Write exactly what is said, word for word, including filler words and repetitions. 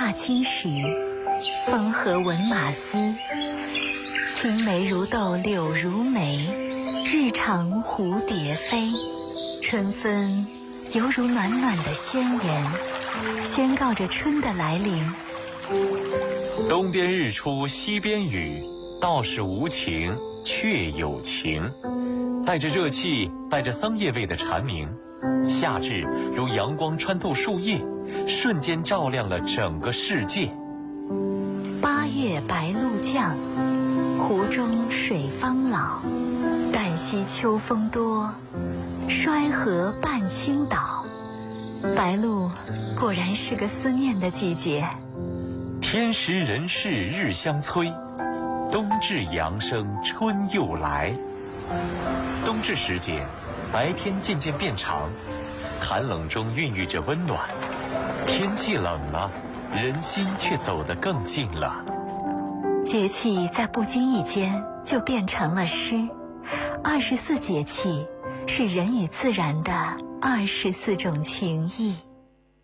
踏青时，风和闻马嘶。青梅如豆柳如眉，日长蝴蝶飞。春分犹如暖暖的宣言，宣告着春的来临。 东边日出西边雨，道是无晴却有晴。带着热气，带着桑叶味的蝉鸣，夏至如阳光穿透树叶，瞬间照亮了整个世界。 八月白露降，湖中水方老。旦夕秋风多，衰河半倾倒。白露果然是个思念的季节。 天时人事日相催，冬至阳生春又来。冬至时节，白天渐渐变长，寒冷中孕育着温暖。天气冷了，人心却走得更近了。 节气在不经意间就变成了诗。二十四节气是人与自然的二十四种情谊。